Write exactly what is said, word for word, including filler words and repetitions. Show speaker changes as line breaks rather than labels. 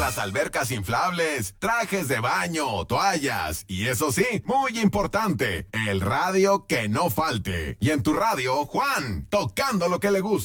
Las albercas inflables, trajes de baño, toallas y eso sí, muy importante, el radio que no falte. Y en tu radio, Juan, tocando lo que le gusta.